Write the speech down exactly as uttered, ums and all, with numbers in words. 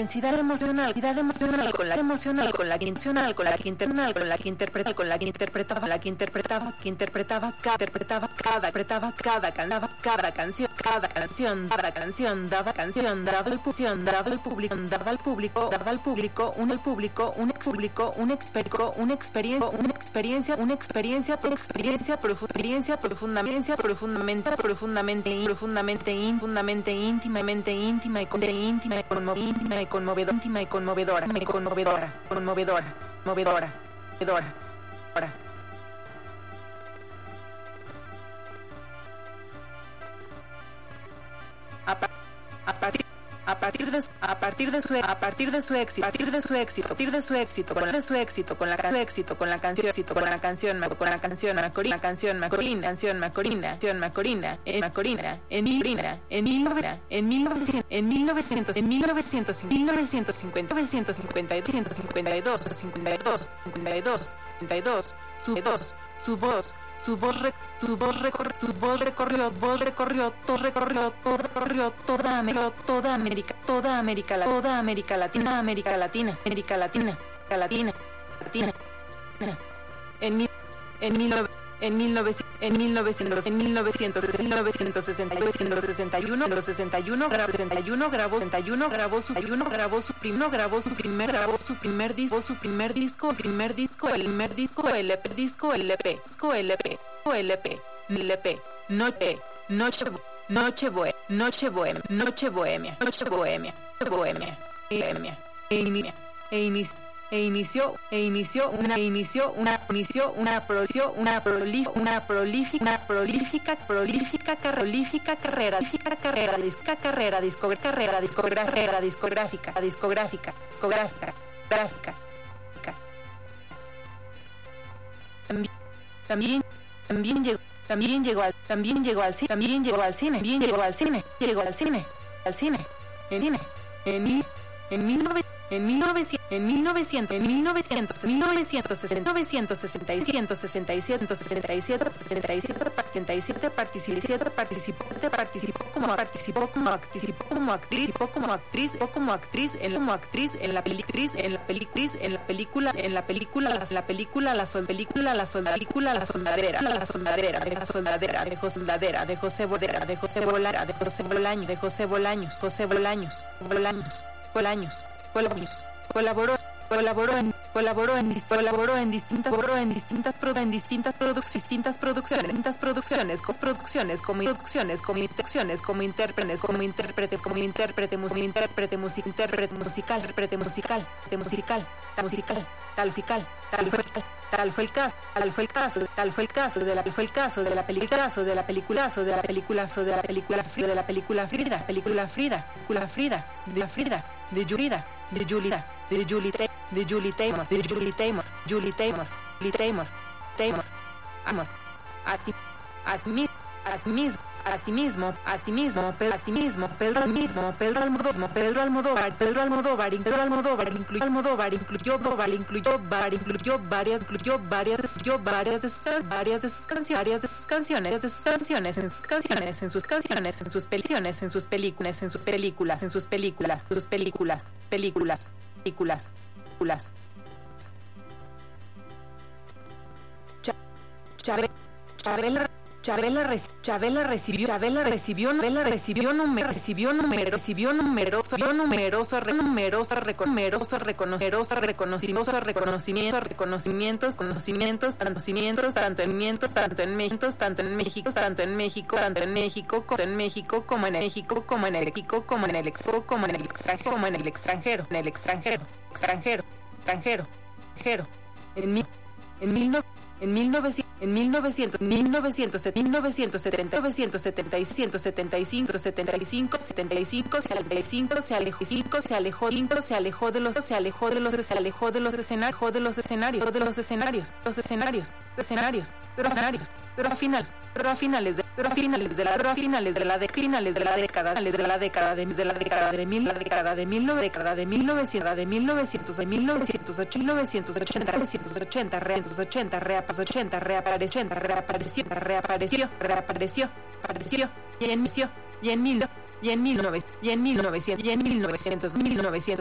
intensidad emocional, intensidad emocional con la emocional con la que emocional con la que internal con la que interpreta con la que interpretaba la que interpretaba que interpretaba cada interpretaba cada interpretaba cada cantaba cada canción cada canción cada canción daba canción daba el pulsión daba el público daba al público daba al público un el público un ex público un experto una experiencia una experiencia una experiencia una experiencia experiencia profundamente profundamente profundamente profundamente profundamente íntimamente íntima y íntima y íntima y conmovedora íntima y conmovedora conmovedora conmovedora movedora movedora ahora a, pa- a partir a partir de su, a partir de su a partir de su éxito a partir de su éxito a partir de su éxito con de su éxito con la su éxito con la canción éxito con la canción con la canción Macorina canción Macorina canción Macorina canción Macorina en Macorina en Milorina en Milorina en mil novecientos en mil novecientos en mil novecientos mil novecientos cincuenta novecientos cincuenta y cincuenta y dos cincuenta y dos cincuenta y dos cincuenta y dos su dos su voz su voz rec, su voz recorrió su voz recorrió voz recorrió todo recorrió todo recorrió toda América toda América toda América toda América Latina América Latina América Latina Latina Latina en mil en mil en mil novecientos en mil novecientos en mil novecientos en mil novecientos sesenta y uno sesenta y uno grabó sesenta y uno grabó sesenta y uno grabó su uno grabó su primero grabó su primer grabó su primer disco su primer disco primer disco el primer disco el E P disco el E P disco el E P el E P el E P noche noche noche bohemia noche bohemia noche bohemia noche bohemia bohemia bohemia e inicia e inicia e inició e inició una e inició una inició una prolició una prolif una prolífica una prolífica prolífica prolífica carrera prolífica carrera disca carrera disco carrera discográfica carrera discográfica discográfica discográfica gráfica también también también llegó también llegó al también llegó al cine también llegó al cine también llegó al cine llegó al cine al cine en cine en mil en mil novecientos en mil novecientos en mil novecientos en mil novecientos mil novecientos sesenta novecientos sesenta y siete sesenta y siete sesenta y siete sesenta y siete setenta y siete participó participó participó como participó como participó como actriz como actriz como actriz en como actriz en la película en la película en la película en la película la película la sol película la soldadera la soldadera la soldadera de la soldadera de soldadera de José Bodera de José Bolara de José Bolaño de José Bolaños José Bolaños Bolaños Bolaños Bolaños colaboró colaboró en colaboró en colaboró en distintas colaboró en distintas en distintas producciones distintas producciones distintas producciones como producciones como producciones como interacciones como intérpretes como intérpretes como intérprete como intérprete musical intérprete musical intérprete musical de musical musical tal musical tal fue tal fue el caso tal fue el caso tal fue el caso de la fue el caso de la película caso de la película de la película de la película Frida de la película Frida película Frida película Frida de Frida de Yurida de Julita de Julie de Julie Taymor de Julie Taymor Julie Taymor Julie Taymor Taymor amor así así Asimismo, asimismo, asimismo, asimismo, Pedro mismo, Pedro Almodóvar, Pedro Almodóvar, Pedro Almodóvar, Pedro Almodóvar, incluyó Almodóvar, incluyó Almodóvar, incluyó Bar, incluyó varias, incluyó varias, incluyó varias de sus, varias de sus canciones, varias de sus canciones, de sus canciones, en sus canciones, en sus canciones, en sus películas, en sus películas, en sus películas, en sus películas, sus películas, películas, películas, películas. Chabela, Chabela. Chabela, Chabela recibió Chabela recibió Chabela recibió número recibió número recibió numeroso numeroso numeroso reconocimiento reconocimiento reconocimiento reconocimientos conocimientos conocimientos tanto en mientos tanto en México tanto en México tanto en México tanto en México tanto en México como en México como en el México como en el exo como en el extranjero como en el extranjero en el extranjero extranjero extranjero extranjero en mil en mil no en mil novecientos en mil novecientos mil novecientos mil novecientos setenta novecientos setenta y ciento setenta y cinco setenta y cinco setenta y cinco se alejó se alejó cinco se alejó cinco se alejó de los se alejó de los se alejó de los escenarios de los escenarios de los escenarios los escenarios escenarios pero escenarios pero a finales pero a finales de pero a finales de la pero a finales de la de finales de la década finales de la década de de la década de mil la década de mil década de mil novecientos de mil novecientos de mil novecientos ochenta novecientos ochenta novecientos ochenta ochenta ochenta reapareció reapareció reapareció reapareció apareció y inició y en mil y en mil novecientos y en mil novecientos y en mil novecientos mil novecientos